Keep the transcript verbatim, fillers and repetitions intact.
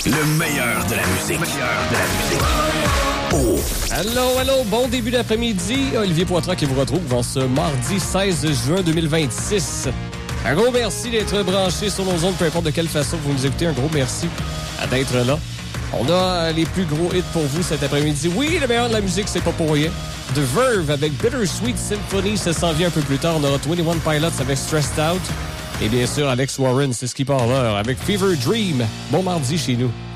Le meilleur de la musique. Le meilleur de la musique. Oh. Allô, allô, bon début d'après-midi. Olivier Poitras qui vous retrouve en ce mardi seize juin deux mille vingt-six. Un gros merci d'être branché sur nos ondes, peu importe de quelle façon vous nous écoutez. Un gros merci d'être là. On a les plus gros hits pour vous cet après-midi. Oui, le meilleur de la musique, c'est pas pour rien. The Verve avec Bittersweet Symphony, ça s'en vient un peu plus tard. On aura vingt et un Pilots avec Stressed Out. Et bien sûr, Alex Warren, c'est ce qui part l'heure avec Fever Dream. Bon mardi chez nous.